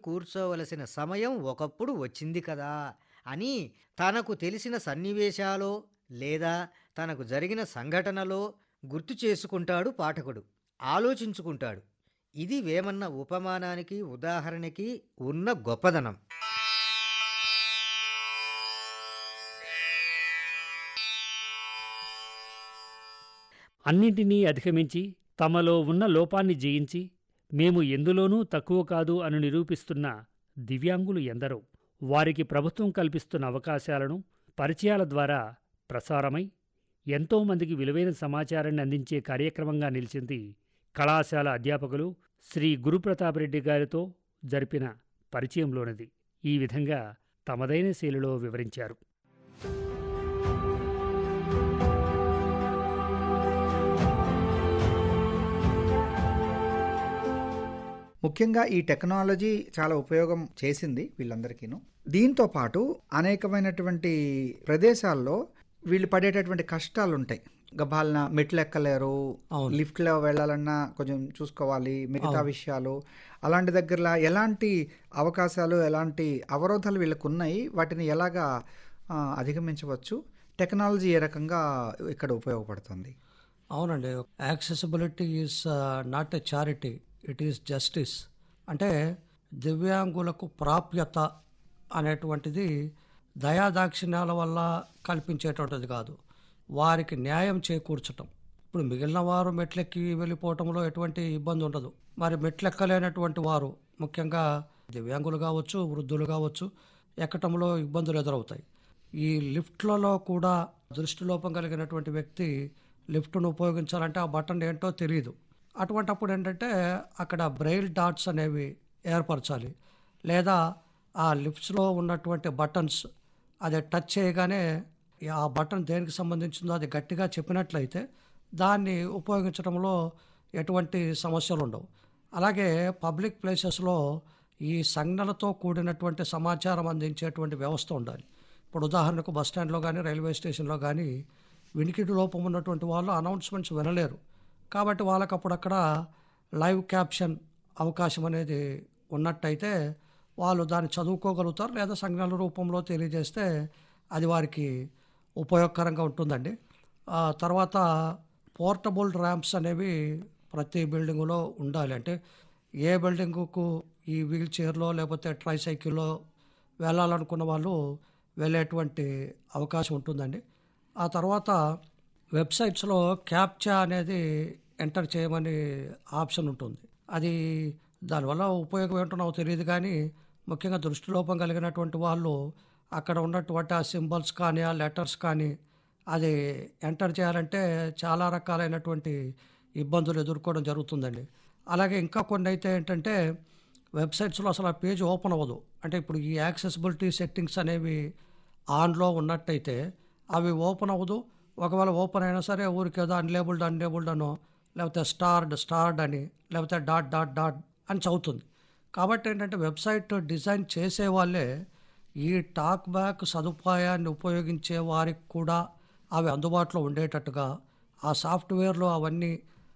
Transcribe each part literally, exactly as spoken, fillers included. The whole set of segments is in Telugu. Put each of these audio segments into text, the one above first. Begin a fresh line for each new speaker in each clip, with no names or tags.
కూర్చోవలసిన సమయం ఒకప్పుడు వచ్చింది కదా అని తనకు తెలిసిన సన్నివేశాలో లేదా తనకు జరిగిన సంఘటనలో గుర్తు చేసుకుంటాడు పాఠకుడు, ఆలోచించుకుంటాడు. ఇది వేమన్న ఉపమానానికి, ఉదాహరణకి ఉన్న గొప్పదనం.
అన్నింటినీ అధిగమించి తమలో ఉన్న లోపాన్ని జయించి మేము ఎందులోనూ తక్కువ కాదు అని నిరూపిస్తున్న దివ్యాంగులు ఎందరో. వారికి ప్రభుత్వం కల్పిస్తున్న అవకాశాలను పరిచయాల ద్వారా ప్రసారమై ఎంతోమందికి విలువైన సమాచారాన్ని అందించే కార్యక్రమంగా నిలిచింది కళాశాల అధ్యాపకులు శ్రీ గురుప్రతాపరెడ్డి గారితో జరిపిన పరిచయంలోనిది. ఈ విధంగా తమదైన శైలిలో వివరించారు.
ముఖ్యంగా ఈ టెక్నాలజీ చాలా ఉపయోగం చేసింది వీళ్ళందరికీను. దీంతో పాటు అనేకమైనటువంటి ప్రదేశాల్లో వీళ్ళు పడేటటువంటి కష్టాలు ఉంటాయి. గబాలన మెట్లు ఎక్కలేరు, లిఫ్ట్లో వెళ్ళాలన్నా కొంచెం చూసుకోవాలి, మిగతా విషయాలు అలాంటి దగ్గరలా ఎలాంటి అవకాశాలు, ఎలాంటి అవరోధాలు వీళ్ళకు ఉన్నాయి, వాటిని ఎలాగా అధిగమించవచ్చు, టెక్నాలజీ ఏ రకంగా ఇక్కడ ఉపయోగపడుతుంది?
అవునండి, accessibility is not a charity, it is justice. అంటే దివ్యాంగులకు ప్రాప్యత అనేటువంటిది దయాదాక్షిణ్యాల వల్ల కల్పించేటువంటిది కాదు, వారికి న్యాయం చేకూర్చటం. ఇప్పుడు మిగిలిన వారు మెట్లెక్కి వెళ్ళిపోవటంలో ఎటువంటి ఇబ్బంది ఉండదు. మరి మెట్లెక్కలేనటువంటి వారు, ముఖ్యంగా దివ్యాంగులు కావచ్చు, వృద్ధులు కావచ్చు, ఎక్కటంలో ఇబ్బందులు ఎదురవుతాయి. ఈ లిఫ్ట్లలో కూడా దృష్టిలోపం కలిగినటువంటి వ్యక్తి లిఫ్ట్ను ఉపయోగించాలంటే ఆ బటన్ ఏంటో తెలియదు. అటువంటప్పుడు ఏంటంటే అక్కడ బ్రెయిల్ డాట్స్ అనేవి ఏర్పరచాలి, లేదా ఆ లిఫ్ట్స్లో ఉన్నటువంటి బటన్స్ అది టచ్ చేయగానే ఆ బటన్ దేనికి సంబంధించిందో అది గట్టిగా చెప్పినట్లయితే దాన్ని ఉపయోగించడంలో ఎటువంటి సమస్యలు ఉండవు. అలాగే పబ్లిక్ ప్లేసెస్లో ఈ సంజ్ఞలతో కూడినటువంటి సమాచారం అందించేటువంటి వ్యవస్థ ఉండాలి. ఇప్పుడు ఉదాహరణకు బస్టాండ్లో కానీ, రైల్వే స్టేషన్లో కానీ వినికిడి లోపం ఉన్నటువంటి వాళ్ళు అనౌన్స్మెంట్స్ వినలేరు. కాబట్టి వాళ్ళకు అప్పుడు అక్కడ లైవ్ క్యాప్షన్ అవకాశం అనేది ఉన్నట్టయితే వాళ్ళు దాన్ని చదువుకోగలుగుతారు, లేదా సంజ్ఞల రూపంలో తెలియజేస్తే అది వారికి ఉపయోగకరంగా ఉంటుందండి. తర్వాత పోర్టబుల్ ర్యాంప్స్ అనేవి ప్రతి బిల్డింగులో ఉండాలి. అంటే ఏ బిల్డింగుకు ఈ వీల్ చైర్లో లేకపోతే ట్రైసైకిల్లో వెళ్ళాలనుకున్న వాళ్ళు వెళ్ళేటువంటి అవకాశం ఉంటుందండి. ఆ తర్వాత వెబ్సైట్స్లో క్యాప్చా అనేది ఎంటర్ చేయమని ఆప్షన్ ఉంటుంది. అది దానివల్ల ఉపయోగం ఏంటో నాకు తెలియదు, కానీ ముఖ్యంగా దృష్టిలోపం కలిగినటువంటి వాళ్ళు అక్కడ ఉన్నటువంటి ఆ సింబల్స్ కానీ, ఆ లెటర్స్ కానీ అది ఎంటర్ చేయాలంటే చాలా రకాలైనటువంటి ఇబ్బందులు ఎదుర్కోవడం జరుగుతుందండి. అలాగే ఇంకా కొన్ని అయితే ఏంటంటే వెబ్సైట్స్లో అసలు ఆ పేజ్ ఓపెన్ అవ్వదు. అంటే ఇప్పుడు ఈ యాక్సెసిబిలిటీ సెట్టింగ్స్ అనేవి ఆన్లో ఉన్నట్టయితే అవి ఓపెన్ అవ్వదు. ఒకవేళ ఓపెన్ అయినా సరే ఊరికి ఏదో అన్లేబుల్డ్ అన్లేబుల్డ్ అనో, లేకపోతే స్టార్డ్ స్టార్డ్ అని, లేకపోతే డాట్ డాట్ డాట్ అని చదువుతుంది. కాబట్టి ఏంటంటే వెబ్సైట్ డిజైన్ చేసే వాళ్ళే ఈ టాక్ బ్యాక్ సదుపాయాన్ని ఉపయోగించే వారికి కూడా అవి అందుబాటులో ఉండేటట్టుగా ఆ సాఫ్ట్వేర్లో అవన్నీ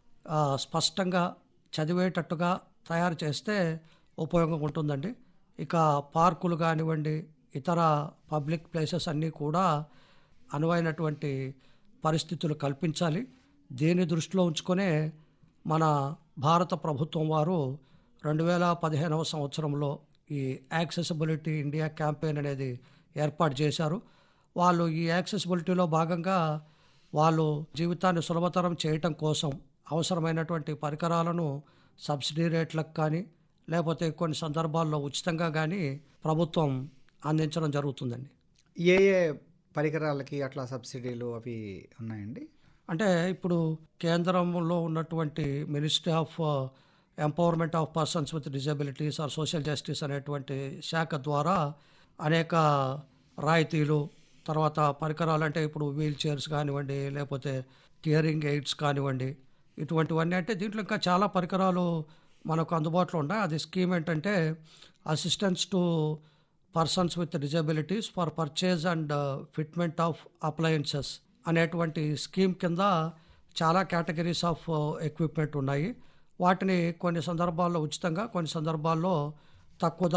స్పష్టంగా చదివేటట్టుగా తయారు చేస్తే ఉపయోగం ఉంటుందండి. ఇక పార్కులు కానివ్వండి, ఇతర పబ్లిక్ ప్లేసెస్ అన్నీ కూడా అనువైనటువంటి పరిస్థితులు కల్పించాలి. దీన్ని దృష్టిలో ఉంచుకొనే మన భారత ప్రభుత్వం వారు రెండు వేల పదిహేనవ సంవత్సరంలో ఈ యాక్సెసిబిలిటీ ఇండియా క్యాంపెయిన్ అనేది ఏర్పాటు చేశారు. వాళ్ళు ఈ యాక్సెసిబిలిటీలో భాగంగా వాళ్ళు జీవితాన్ని సులభతరం చేయటం కోసం అవసరమైనటువంటి పరికరాలను సబ్సిడీ రేట్లకు కానీ, లేకపోతే కొన్ని సందర్భాల్లో ఉచితంగా కానీ ప్రభుత్వం అందించడం జరుగుతుందండి.
ఏ ఏ పరికరాలకి అట్లా సబ్సిడీలు అవి ఉన్నాయండి?
అంటే ఇప్పుడు కేంద్రంలో ఉన్నటువంటి ministry of empowerment of persons with disabilities are social justice అనేటువంటి శాఖ ద్వారా అనేక రాయితీలు, తర్వాత పరికరాలు అంటే ఇప్పుడు వీల్ చైర్స్ కానివ్వండి, లేకపోతే హియరింగ్ ఎయిడ్స్ కానివ్వండి, ఇటువంటివన్నీ. అంటే దీంట్లో ఇంకా చాలా పరికరాలు మనకు అందుబాటులో ఉన్నాయి. అది స్కీమ్ ఏంటంటే assistance to persons with disabilities for purchase and fitment of appliances అనేటువంటి స్కీమ్ కింద చాలా కేటగిరీస్ ఆఫ్ ఎక్విప్మెంట్ ఉన్నాయి. వాటిని కొన్ని సందర్భాల్లో ఉచితంగా, కొన్ని సందర్భాల్లో తక్కువ